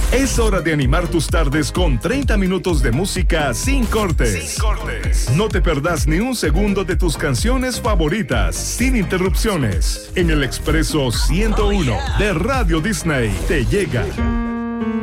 Es hora de animar tus tardes con 30 minutos de música sin cortes. No te perdás ni un segundo de tus canciones favoritas, sin interrupciones. En el Expreso 101 de Radio Disney te llega